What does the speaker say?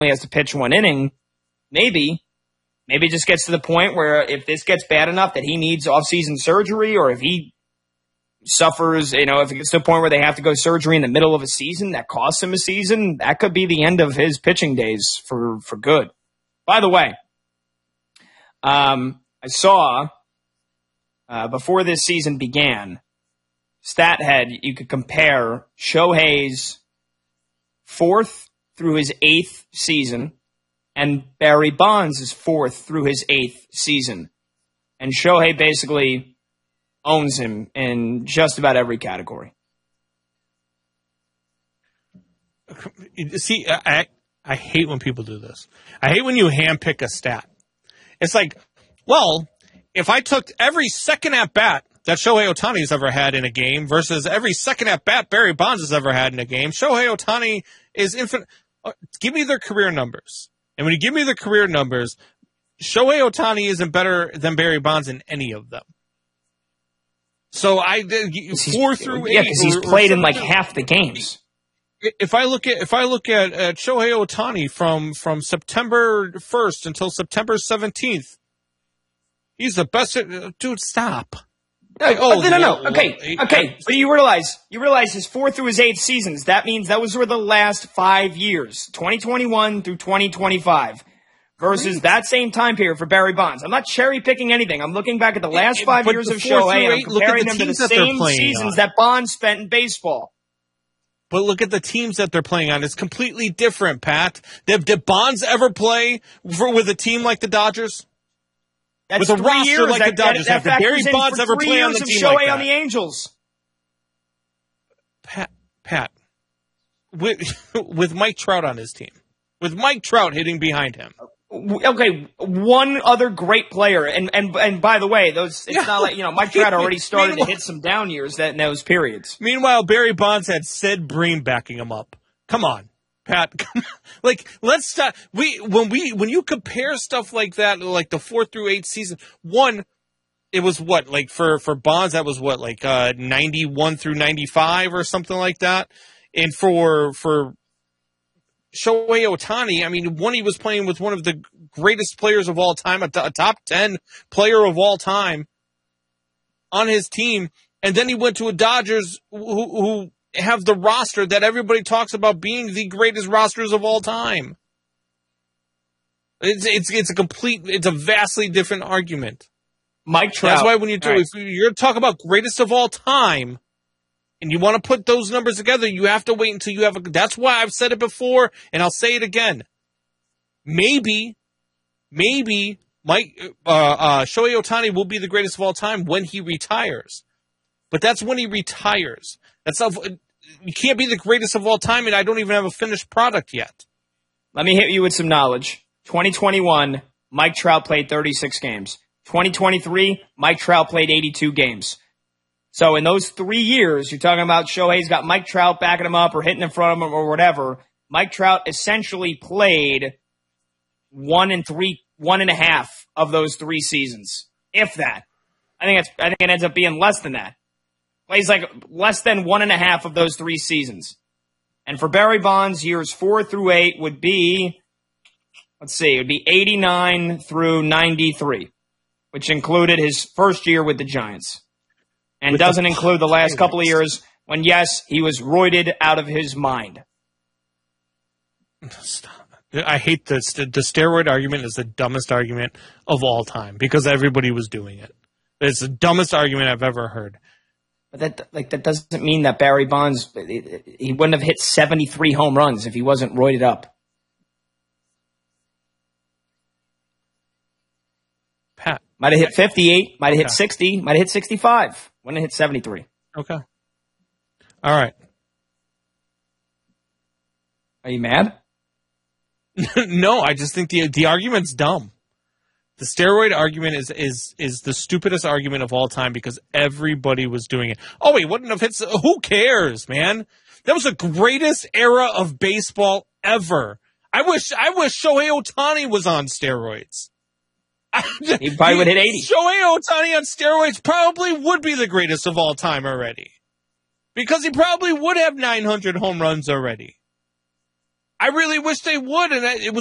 has to pitch 1 inning, maybe it just gets to the point where if this gets bad enough that he needs off-season surgery, or if he suffers, if it gets to a point where they have to go surgery in the middle of a season that costs him a season, that could be the end of his pitching days for good. By the way, I saw before this season began, StatHead, you could compare Shohei's 4th through his 8th season and Barry Bonds' 4th through his 8th season. And Shohei basically owns him in just about every category. See, I hate when people do this. I hate when you handpick a stat. It's like, well, if I took every second at bat that Shohei Ohtani's ever had in a game versus every second at bat Barry Bonds has ever had in a game, Shohei Ohtani is infinite. Give me their career numbers. And when you give me the career numbers, Shohei Ohtani isn't better than Barry Bonds in any of them. So 4 through 8. Yeah, because he's played in like half the games. If I look at Shohei Ohtani from September 1st until September 17th, he's the best. Dude, stop. No. Okay. But you realize his 4th through his 8th seasons. That means those were the last 5 years, 2021 through 2025, versus that same time period for Barry Bonds. I'm not cherry picking anything. I'm looking back at the last 5 years of Shohei and I'm comparing them to the same seasons that Bonds spent in baseball. But look at the teams that they're playing on. It's completely different, Pat. Did Bonds ever play with a team like the Dodgers? That's with a roster like the Dodgers have. Did Barry Bonds ever play on the team like that? Shohei on the Angels. Pat, with Mike Trout on his team, with Mike Trout hitting behind him. Okay, one other great player, and by the way, it's not like Mike Trout already started to hit some down years in those periods. Meanwhile, Barry Bonds had Sid Bream backing him up. Come on, Pat. Let's stop. When you compare stuff like that, like the 4th through 8th season, it was what, like for Bonds, that was what, like 91 through 95 or something like that, and for Shohei Ohtani, I mean, he was playing with one of the greatest players of all time, a top 10 player of all time on his team, and then he went to a Dodgers who have the roster that everybody talks about being the greatest rosters of all time. It's a vastly different argument. Mike Trout. That's why when if you're talking about greatest of all time, and you want to put those numbers together, you have to wait until you have that's why I've said it before, and I'll say it again. Maybe Shohei Ohtani will be the greatest of all time when he retires. But that's when he retires. You can't be the greatest of all time, and I don't even have a finished product yet. Let me hit you with some knowledge. 2021, Mike Trout played 36 games. 2023, Mike Trout played 82 games. So in those 3 years, you're talking about Shohei's got Mike Trout backing him up or hitting in front of him or whatever. Mike Trout essentially played 1.5 of those 3 seasons, if that. I think it ends up being less than that. Plays like less than 1.5 of those 3 seasons. And for Barry Bonds, years 4 through 8 would be, it would be 89 through 93, which included his first year with the Giants. And doesn't include the last couple of years when, yes, he was roided out of his mind. Stop. I hate this. The steroid argument is the dumbest argument of all time because everybody was doing it. It's the dumbest argument I've ever heard. But that doesn't mean that Barry Bonds, he wouldn't have hit 73 home runs if he wasn't roided up. Pat. Might have hit 58, might have hit 60, might have hit 65. Wouldn't have hit 73. Okay. All right. Are you mad? No, I just think the argument's dumb. The steroid argument is the stupidest argument of all time because everybody was doing it. Oh, he wouldn't have hit. Who cares, man? That was the greatest era of baseball ever. I wish Shohei Ohtani was on steroids. He probably would hit 80. Shohei Ohtani on steroids probably would be the greatest of all time already. Because he probably would have 900 home runs already. I really wish they would, and it was